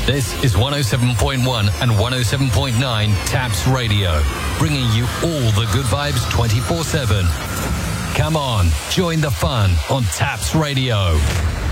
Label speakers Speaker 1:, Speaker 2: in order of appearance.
Speaker 1: This is 107.1 and 107.9 Taps Radio, bringing you all the good vibes 24/7. Come on, join the fun on Taps Radio.